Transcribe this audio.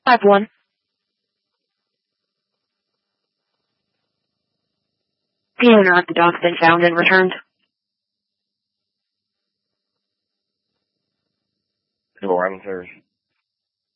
5-1. The owner of the dog's been found and returned. Hello, I'm sorry.